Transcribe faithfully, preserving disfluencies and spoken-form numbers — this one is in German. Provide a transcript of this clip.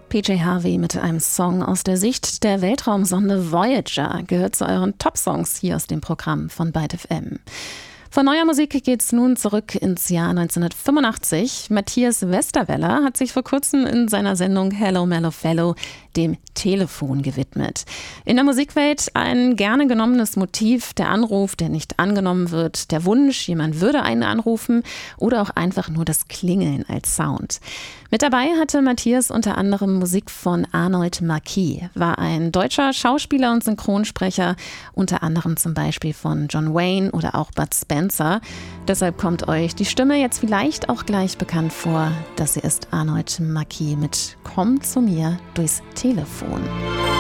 P J Harvey mit einem Song aus der Sicht der Weltraumsonde Voyager gehört zu euren Top-Songs hier aus dem Programm von Byte F M. Von neuer Musik geht's nun zurück ins Jahr neunzehnhundertfünfundachtzig. Matthias Westerweller hat sich vor kurzem in seiner Sendung Hello Mellow Fellow dem Telefon gewidmet. In der Musikwelt ein gerne genommenes Motiv, der Anruf, der nicht angenommen wird, der Wunsch, jemand würde einen anrufen oder auch einfach nur das Klingeln als Sound. Mit dabei hatte Matthias unter anderem Musik von Arnold Marquis, war ein deutscher Schauspieler und Synchronsprecher, unter anderem zum Beispiel von John Wayne oder auch Bud Spencer. Deshalb kommt euch die Stimme jetzt vielleicht auch gleich bekannt vor. Das hier ist Arnold Marquis mit Komm zu mir durchs Telefon.